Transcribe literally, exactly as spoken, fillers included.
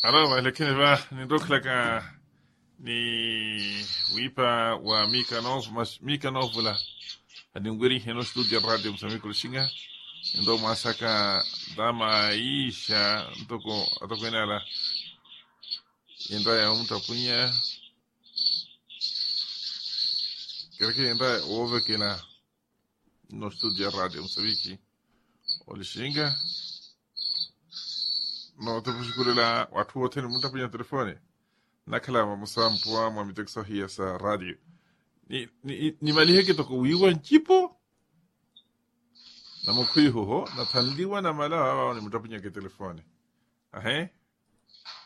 Alama, lakini ba nindoklaka ni wipa wa Mikanov mas Mikanov la adingwiri heno studio radio msamiko shinga ndo masaka dama isha ntoko atoko inala enda ya mtu punya kereke enda over kina no studio radio msamiki olishinga no tupushukuru la watu wote ni mtu punya telefoni nakala wa musampua mwa mitekso hiya sa radio ni ni ni mali heke toko wiwa nchipo na mukui hoho na tandiwa na mala wa ni mtu punya ke telefoni ahe